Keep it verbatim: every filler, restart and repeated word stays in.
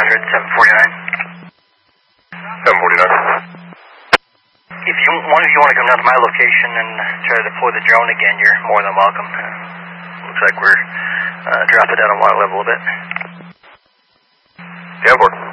hundred, seven forty-nine. seven forty-nine. If you, one of you want to come down to my location and try to deploy the drone again, you're more than welcome. Uh, looks like we're uh, dropping down on water level a bit. Yeah, board.